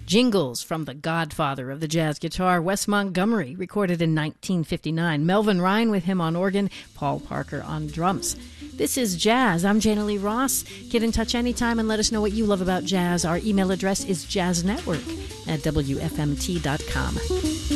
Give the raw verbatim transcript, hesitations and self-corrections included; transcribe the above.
Jingles from the godfather of the jazz guitar, Wes Montgomery, recorded in nineteen fifty-nine. Melvin Ryan with him on organ, Paul Parker on drums. This is Jazz. I'm Jana Lee Ross. Get in touch anytime and let us know what you love about jazz. Our email address is jazznetwork at W F M T dot com.